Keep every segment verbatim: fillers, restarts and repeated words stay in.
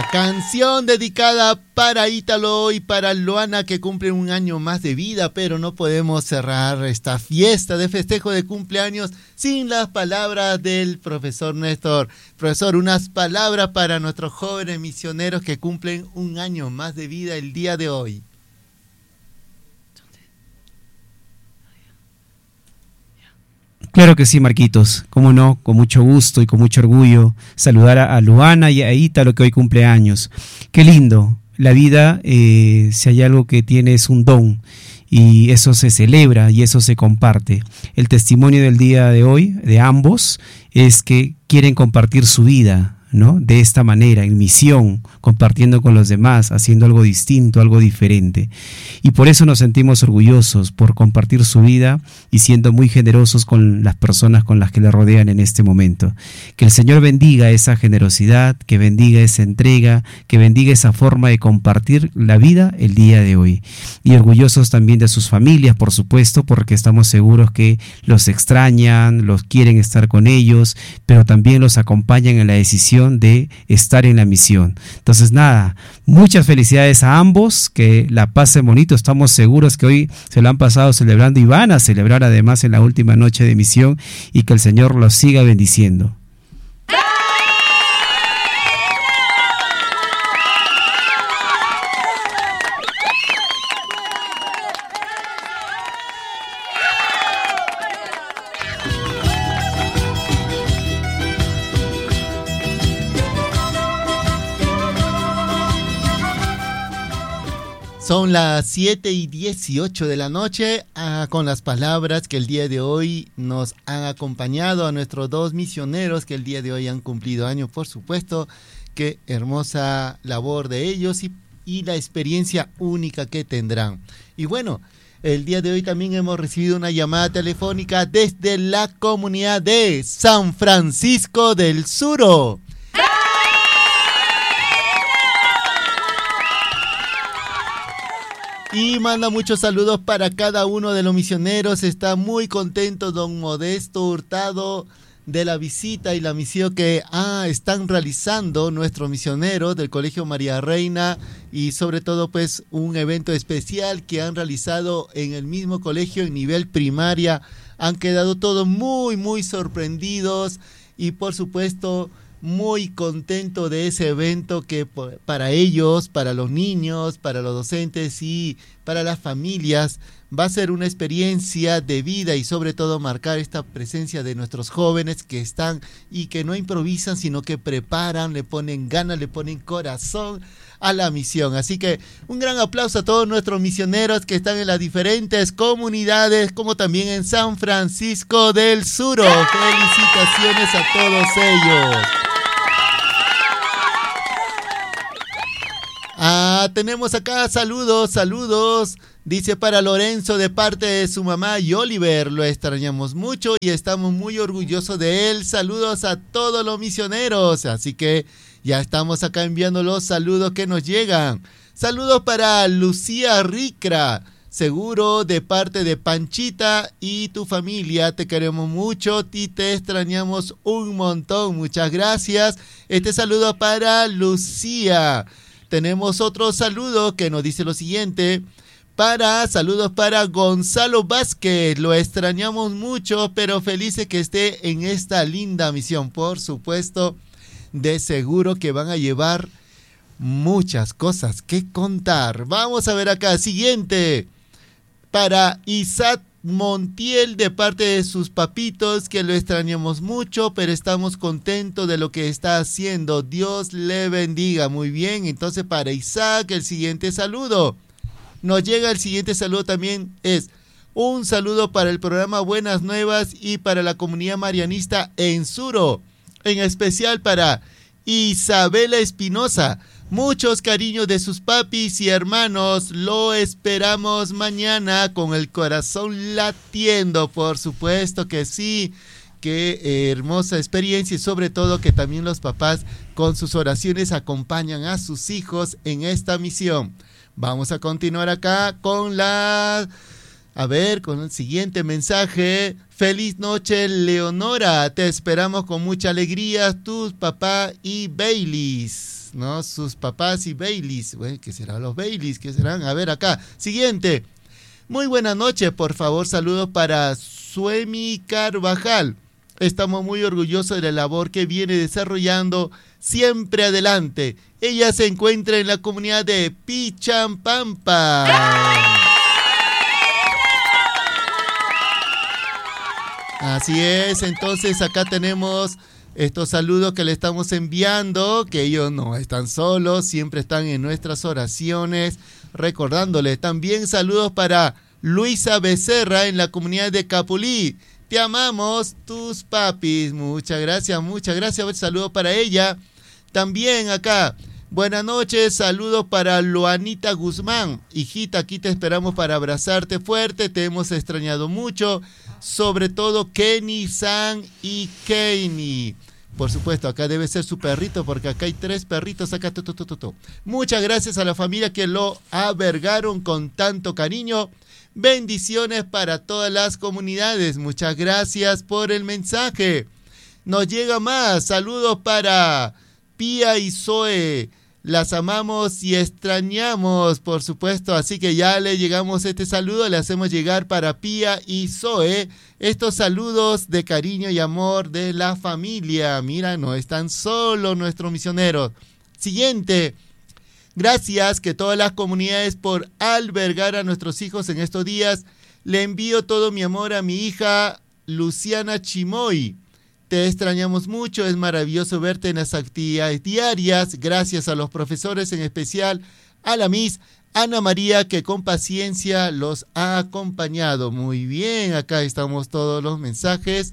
Canción dedicada para Ítalo y para Luana, que cumplen un año más de vida, pero no podemos cerrar esta fiesta de festejo de cumpleaños sin las palabras del profesor Néstor. Profesor, unas palabras para nuestros jóvenes misioneros que cumplen un año más de vida el día de hoy. Claro que sí, Marquitos, cómo no, con mucho gusto y con mucho orgullo saludar a, a Luana y a Ítalo, que hoy cumple años. Qué lindo, la vida, eh, si hay algo que tiene, es un don, y eso se celebra y eso se comparte. El testimonio del día de hoy, de ambos, es que quieren compartir su vida, ¿no? De esta manera, en misión, compartiendo con los demás, haciendo algo distinto, algo diferente. Y por eso nos sentimos orgullosos, por compartir su vida y siendo muy generosos con las personas con las que le rodean en este momento. Que el Señor bendiga esa generosidad, que bendiga esa entrega, que bendiga esa forma de compartir la vida el día de hoy. Y orgullosos también de sus familias, por supuesto, porque estamos seguros que los extrañan, los quieren estar con ellos, pero también los acompañan en la decisión de estar en la misión. Entonces nada, muchas felicidades a ambos, que la pasen bonito. Estamos seguros que hoy se lo han pasado celebrando y van a celebrar además en la última noche de misión, y que el Señor los siga bendiciendo. Son las siete y dieciocho de la noche, ah, con las palabras que el día de hoy nos han acompañado a nuestros dos misioneros que el día de hoy han cumplido años, por supuesto. Qué hermosa labor de ellos y, y la experiencia única que tendrán. Y bueno, el día de hoy también hemos recibido una llamada telefónica desde la comunidad de San Francisco del Suro. Y manda muchos saludos para cada uno de los misioneros. Está muy contento don Modesto Hurtado de la visita y la misión que ah, están realizando nuestros misioneros del Colegio María Reina, y sobre todo pues un evento especial que han realizado en el mismo colegio en nivel primaria. Han quedado todos muy muy sorprendidos y por supuesto muy contento de ese evento que para ellos, para los niños, para los docentes y para las familias va a ser una experiencia de vida, y sobre todo marcar esta presencia de nuestros jóvenes que están y que no improvisan, sino que preparan, le ponen ganas, le ponen corazón a la misión. Así que un gran aplauso a todos nuestros misioneros que están en las diferentes comunidades, como también en San Francisco del Suro. Felicitaciones a todos ellos. Ah, tenemos acá saludos, saludos. Dice para Lorenzo de parte de su mamá y Oliver, lo extrañamos mucho y estamos muy orgullosos de él. Saludos a todos los misioneros. Así que ya estamos acá enviando los saludos que nos llegan. Saludos para Lucía Ricra, seguro de parte de Panchita y tu familia. Te queremos mucho y te extrañamos un montón. Muchas gracias. Este saludo para Lucía. Tenemos otro saludo que nos dice lo siguiente. Para, saludos para Gonzalo Vázquez. Lo extrañamos mucho, pero felices que esté en esta linda misión. Por supuesto, de seguro que van a llevar muchas cosas que contar. Vamos a ver acá. Siguiente. Para Isaac Montiel de parte de sus papitos, que lo extrañamos mucho, pero estamos contentos de lo que está haciendo. Dios le bendiga. Muy bien, entonces para Isaac el siguiente saludo. Nos llega el siguiente saludo también, es un saludo para el programa Buenas Nuevas y para la comunidad marianista en Suro, en especial para Isabela Espinosa. Muchos cariños de sus papis y hermanos. Lo esperamos mañana con el corazón latiendo. Por supuesto que sí. Qué eh, hermosa experiencia, y sobre todo que también los papás con sus oraciones acompañan a sus hijos en esta misión. Vamos a continuar acá con la... A ver, con el siguiente mensaje. Feliz noche, Leonora. Te esperamos con mucha alegría, tus papá y Baileys. ¿no? Sus papás y Baileys. Bueno, ¿qué serán los Baileys? ¿Qué serán? A ver acá. Siguiente. Muy buena noche, por favor, saludos para Suemi Carvajal. Estamos muy orgullosos de la labor que viene desarrollando siempre adelante. Ella se encuentra en la comunidad de Pichampampa. Así es, entonces acá tenemos estos saludos que le estamos enviando, que ellos no están solos, siempre están en nuestras oraciones, recordándoles. También saludos para Luisa Becerra en la comunidad de Capulí. Te amamos, tus papis. Muchas gracias, muchas gracias. Un saludo para ella. También acá, buenas noches, saludos para Loanita Guzmán. Hijita, aquí te esperamos para abrazarte fuerte, te hemos extrañado mucho. Sobre todo Kenny, San y Kenny. Por supuesto, acá debe ser su perrito, porque acá hay tres perritos. Acá, to, to, to, to, to. Muchas gracias a la familia que lo albergaron con tanto cariño. Bendiciones para todas las comunidades. Muchas gracias por el mensaje. Nos llega más. Saludos para Pía y Zoe. Las amamos y extrañamos, por supuesto. Así que ya le llegamos este saludo. Le hacemos llegar para Pía y Zoe estos saludos de cariño y amor de la familia. Mira, no están solos nuestros misioneros. Siguiente. Gracias que todas las comunidades por albergar a nuestros hijos en estos días. Le envío todo mi amor a mi hija Luciana Chimoy. Te extrañamos mucho, es maravilloso verte en las actividades diarias. Gracias a los profesores, en especial a la Miss Ana María, que con paciencia los ha acompañado. Muy bien, acá estamos todos los mensajes.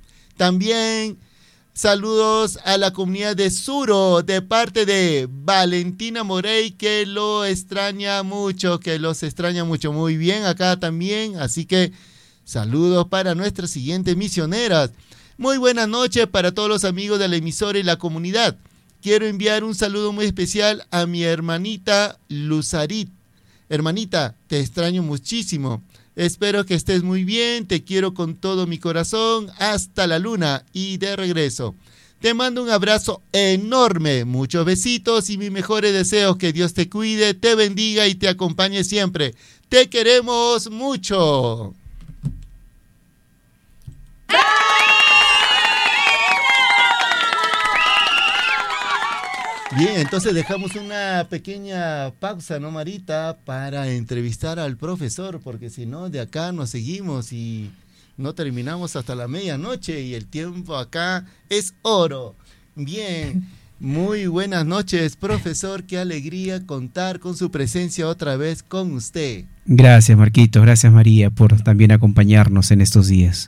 También saludos a la comunidad de Suro, de parte de Valentina Morey, que lo extraña mucho, que los extraña mucho. Muy bien, acá también, así que saludos para nuestras siguientes misioneras. Muy buenas noches para todos los amigos de la emisora y la comunidad. Quiero enviar un saludo muy especial a mi hermanita Luzarit. Hermanita, te extraño muchísimo. Espero que estés muy bien, te quiero con todo mi corazón, hasta la luna y de regreso. Te mando un abrazo enorme, muchos besitos y mis mejores deseos. Que Dios te cuide, te bendiga y te acompañe siempre. Te queremos mucho. Bien, entonces dejamos una pequeña pausa, ¿no, Marita? Para entrevistar al profesor, porque si no, de acá nos seguimos y no terminamos hasta la medianoche y el tiempo acá es oro. Bien, muy buenas noches, profesor. Qué alegría contar con su presencia otra vez con usted. Gracias, Marquito. Gracias, María, por también acompañarnos en estos días.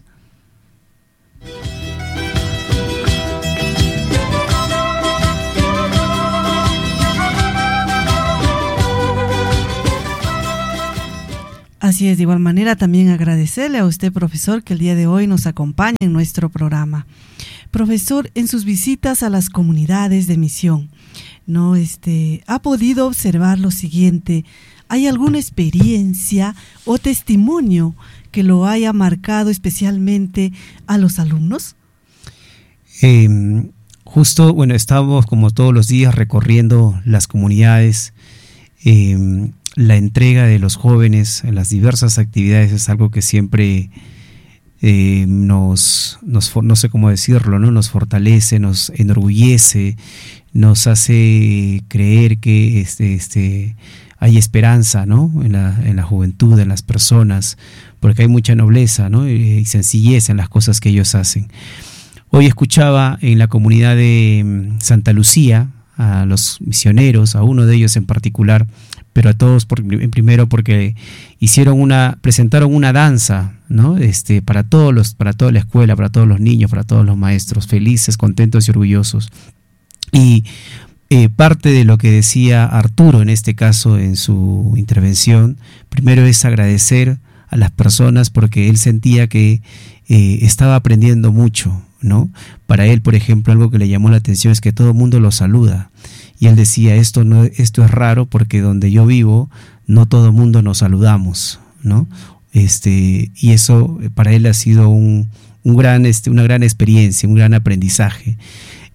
Así es, de igual manera también agradecerle a usted, profesor, que el día de hoy nos acompaña en nuestro programa. Profesor, en sus visitas a las comunidades de misión, ¿no? Este, ¿ha podido observar lo siguiente? ¿Hay alguna experiencia o testimonio que lo haya marcado especialmente a los alumnos? Eh, justo, bueno, estamos como todos los días recorriendo las comunidades. Eh, La entrega de los jóvenes en las diversas actividades es algo que siempre eh, nos, nos, no sé cómo decirlo, ¿no? Nos fortalece, nos enorgullece, nos hace creer que este, este, hay esperanza, ¿no? en, la, en la juventud, en las personas, porque hay mucha nobleza, ¿no? y, y sencillez en las cosas que ellos hacen. Hoy escuchaba en la comunidad de Santa Lucía a los misioneros, a uno de ellos en particular, pero a todos por, primero porque hicieron una, presentaron una danza, ¿no? Este, para todos los, para toda la escuela, para todos los niños, para todos los maestros, felices, contentos y orgullosos. Y eh, parte de lo que decía Arturo en este caso en su intervención, primero es agradecer a las personas porque él sentía que eh, estaba aprendiendo mucho, ¿no? Para él, por ejemplo, algo que le llamó la atención es que todo el mundo lo saluda. Y él decía, esto no, esto es raro porque donde yo vivo no todo el mundo nos saludamos, ¿no? Este, y eso para él ha sido un, un gran, este, una gran experiencia, un gran aprendizaje.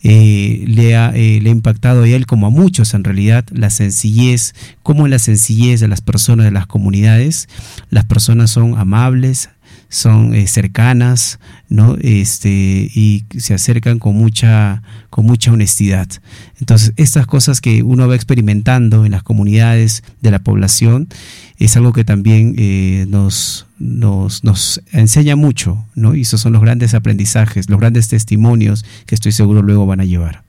eh, le, ha, eh, le ha impactado a él, como a muchos en realidad, la sencillez, cómo la sencillez de las personas, de las comunidades, las personas son amables, son eh, cercanas, ¿no? Este, y se acercan con mucha, con mucha honestidad. Entonces, estas cosas que uno va experimentando en las comunidades de la población es algo que también eh, nos, nos, nos enseña mucho, ¿no? Y esos son los grandes aprendizajes, los grandes testimonios que estoy seguro luego van a llevar.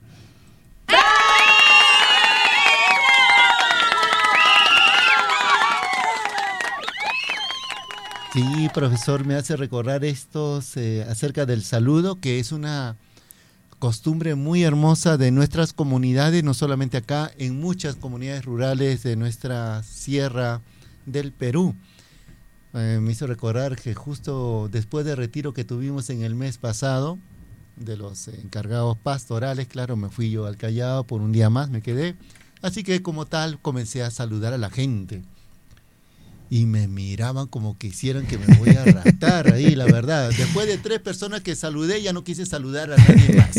Sí, profesor, me hace recordar estos eh, acerca del saludo, que es una costumbre muy hermosa de nuestras comunidades, no solamente acá, en muchas comunidades rurales de nuestra sierra del Perú. Eh, me hizo recordar que justo después del retiro que tuvimos en el mes pasado, de los encargados pastorales, claro, me fui yo al Callao por un día más, me quedé, así que como tal comencé a saludar a la gente. Y me miraban como que hicieran que me voy a ratar ahí, la verdad. Después de tres personas que saludé, ya no quise saludar a nadie más.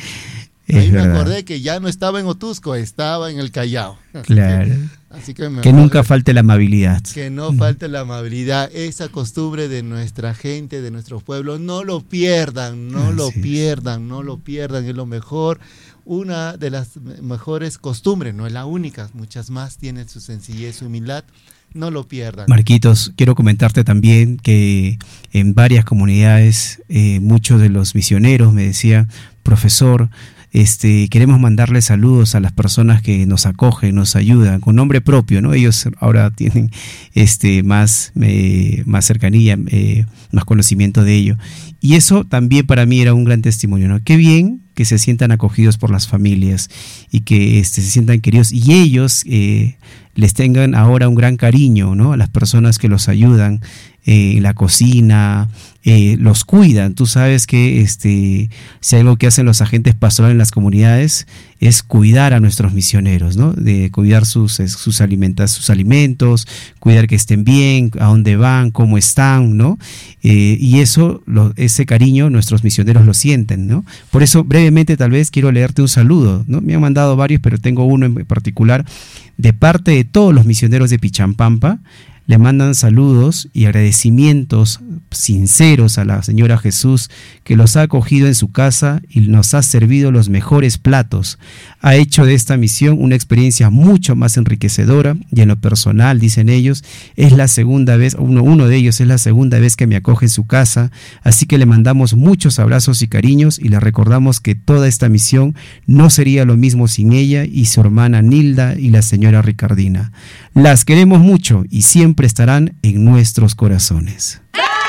Ahí me acordé que ya no estaba en Otusco, estaba en el Callao. Claro. Así que, me que nunca falte la amabilidad. Que no falte la amabilidad. Esa costumbre de nuestra gente, de nuestros pueblos, no lo pierdan, no Así lo pierdan, es. no lo pierdan. Es lo mejor. Una de las mejores costumbres, no es la única, muchas más tienen su sencillez, su humildad. No lo pierdan. Marquitos, quiero comentarte también que en varias comunidades eh, muchos de los misioneros me decían, profesor, este, queremos mandarle saludos a las personas que nos acogen, nos ayudan, con nombre propio, ¿no? Ellos ahora tienen este, más, eh, más cercanía, eh, más conocimiento de ello. Y eso también para mí era un gran testimonio, ¿no? Qué bien que se sientan acogidos por las familias y que este, se sientan queridos y ellos eh, les tengan ahora un gran cariño, ¿no? A las personas que los ayudan eh, en la cocina, eh, los cuidan. Tú sabes que este, si hay algo que hacen los agentes pastorales en las comunidades es cuidar a nuestros misioneros, ¿no? De cuidar sus, sus, alimentos, sus alimentos, cuidar que estén bien, a dónde van, cómo están, ¿no? Eh, y eso, lo, ese cariño nuestros misioneros lo sienten, ¿no? Por eso brevemente tal vez quiero leerte un saludo, ¿no? Me han mandado varios, pero tengo uno en particular de parte de todos los misioneros de Pichampampa. Le mandan saludos y agradecimientos sinceros a la Señora Jesús, que los ha acogido en su casa y nos ha servido los mejores platos. Ha hecho de esta misión una experiencia mucho más enriquecedora y en lo personal, dicen ellos, es la segunda vez, uno, uno de ellos es la segunda vez que me acoge en su casa, así que le mandamos muchos abrazos y cariños y le recordamos que toda esta misión no sería lo mismo sin ella y su hermana Nilda y la señora Ricardina. Las queremos mucho y siempre estarán en nuestros corazones.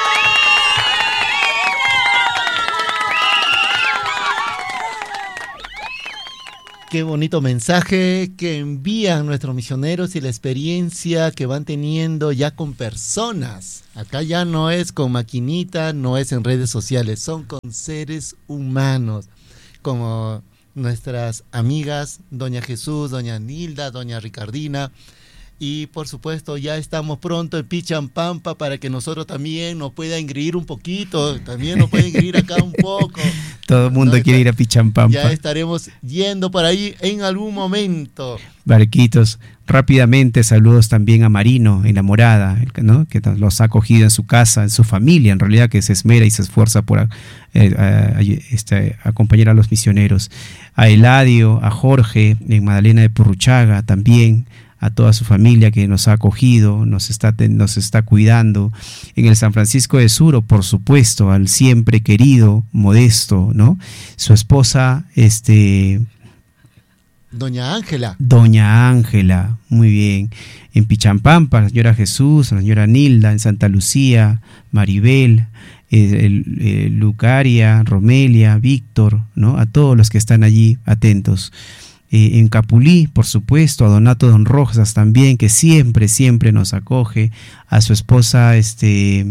Qué bonito mensaje que envían nuestros misioneros y la experiencia que van teniendo ya con personas. Acá ya no es con maquinita, no es en redes sociales, son con seres humanos, como nuestras amigas, doña Jesús, doña Nilda, doña Ricardina. Y por supuesto ya estamos pronto en Pichampampa para que nosotros también nos pueda engreír un poquito, también nos pueda engreír acá un poco. Todo el mundo ¿no? quiere ir a Pichampampa. Ya estaremos yendo por ahí en algún momento. Barquitos, rápidamente saludos también a Marino, enamorada, ¿no? Que los ha acogido en su casa, en su familia, en realidad que se esmera y se esfuerza por eh, a, a, este, acompañar a los misioneros. A Eladio, a Jorge, en Magdalena de Purruchaga también, a toda su familia que nos ha acogido, nos está, nos está cuidando. En el San Francisco de Suro, por supuesto, al siempre querido Modesto, ¿no? Su esposa, este... Doña Ángela. Doña Ángela, muy bien. En Pichampampa, la señora Jesús, la señora Nilda, en Santa Lucía, Maribel, eh, el, eh, Lucaria, Romelia, Víctor, ¿no? A todos los que están allí atentos. Eh, en Capulí, por supuesto, a Donato Don Rojas también, que siempre, siempre nos acoge, a su esposa, este,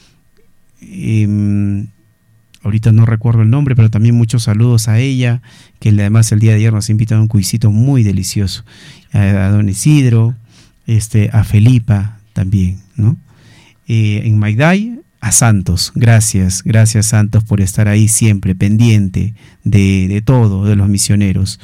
eh, ahorita no recuerdo el nombre, pero también muchos saludos a ella, que además el día de ayer nos invita a un cuisito muy delicioso, a, a don Isidro, este, a Felipa también, ¿no? Eh, en Maigday, a Santos. Gracias, gracias Santos por estar ahí siempre, pendiente de, de todo, de los misioneros.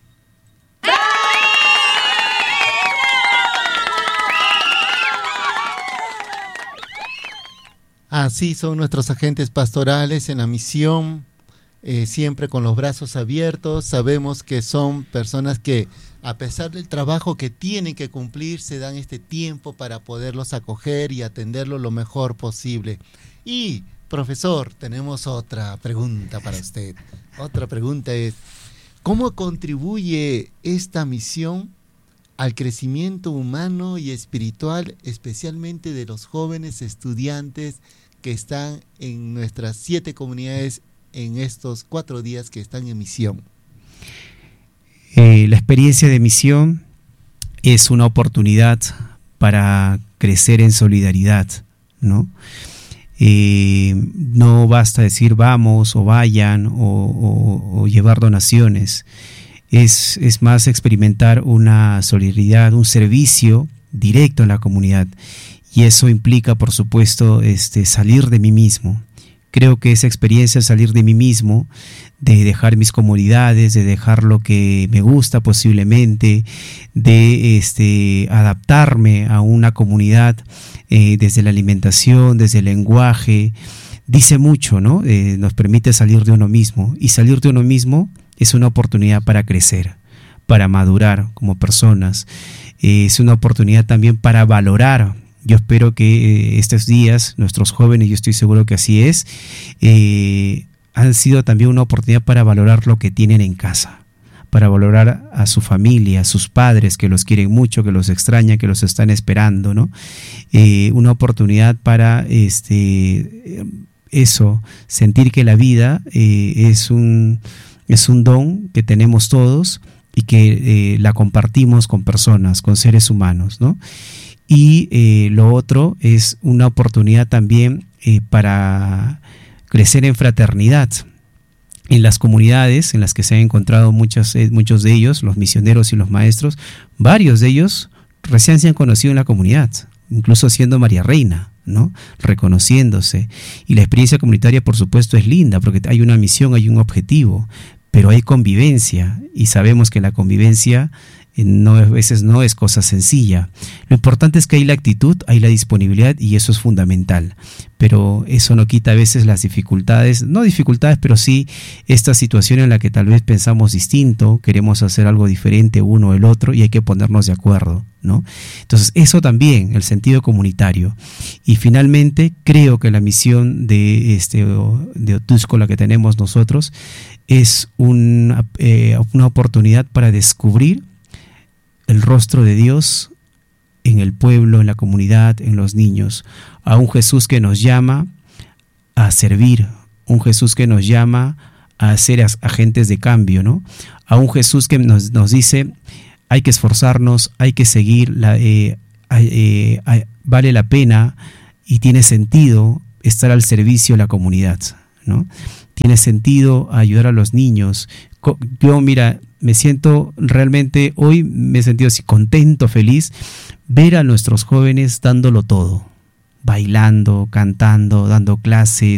Así son nuestros agentes pastorales en la misión, eh, siempre con los brazos abiertos. Sabemos que son personas que, a pesar del trabajo que tienen que cumplir, se dan este tiempo para poderlos acoger y atenderlos lo mejor posible. Y, profesor, tenemos otra pregunta para usted. Otra pregunta es, ¿cómo contribuye esta misión al crecimiento humano y espiritual, especialmente de los jóvenes estudiantes que están en nuestras siete comunidades en estos cuatro días que están en misión? Eh, la experiencia de misión es una oportunidad para crecer en solidaridad, ¿no? Eh, no basta decir vamos o vayan o, o, o llevar donaciones. Es, es más experimentar una solidaridad, un servicio directo en la comunidad. Y eso implica, por supuesto, este, salir de mí mismo. Creo que esa experiencia de salir de mí mismo, de dejar mis comodidades, de dejar lo que me gusta posiblemente, de este, adaptarme a una comunidad eh, desde la alimentación, desde el lenguaje, dice mucho, ¿no? Eh, nos permite salir de uno mismo. Y salir de uno mismo es una oportunidad para crecer, para madurar como personas. Eh, es una oportunidad también para valorar. Yo espero que eh, estos días nuestros jóvenes, yo estoy seguro que así es, eh, han sido también una oportunidad para valorar lo que tienen en casa, para valorar a su familia, a sus padres que los quieren mucho, que los extrañan, que los están esperando, ¿no? Eh, una oportunidad para este, eso, sentir que la vida eh, es un, es un don que tenemos todos y que eh, la compartimos con personas, con seres humanos, ¿no? Y eh, lo otro es una oportunidad también eh, para crecer en fraternidad. En las comunidades en las que se han encontrado muchos, eh, muchos de ellos, los misioneros y los maestros, varios de ellos recién se han conocido en la comunidad, incluso siendo María Reina, ¿no? Reconociéndose. Y la experiencia comunitaria, por supuesto, es linda porque hay una misión, hay un objetivo, pero hay convivencia y sabemos que la convivencia No, a veces no es cosa sencilla. Lo importante es que hay la actitud, hay la disponibilidad y eso es fundamental. Pero eso no quita a veces las dificultades, no dificultades, pero sí esta situación en la que tal vez pensamos distinto, queremos hacer algo diferente uno o el otro y hay que ponernos de acuerdo, ¿no? Entonces eso también, el sentido comunitario. Y finalmente creo que la misión de, este, de Otusco, la que tenemos nosotros, es una, eh, una oportunidad para descubrir el rostro de Dios en el pueblo, en la comunidad, en los niños, a un Jesús que nos llama a servir, un Jesús que nos llama a ser agentes de cambio, ¿no? A un Jesús que nos, nos dice, hay que esforzarnos, hay que seguir, la, eh, eh, eh, vale la pena y tiene sentido estar al servicio de la comunidad, ¿no? Tiene sentido ayudar a los niños. Yo, mira, me siento realmente, hoy me he sentido así contento, feliz, ver a nuestros jóvenes dándolo todo, bailando, cantando, dando clases,